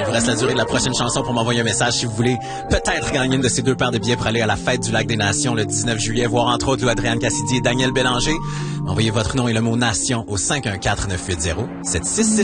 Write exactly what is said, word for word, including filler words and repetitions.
vous reste la durée de la prochaine chanson pour m'envoyer un message si vous voulez peut-être gagner une de ces deux paires de billets pour aller à la fête du Lac des Nations le dix-neuf juillet, voir entre autres Adrienne Cassidy et Daniel Bélanger. Envoyez votre nom et le mot Nation au cinq un quatre neuf huit zéro sept six six.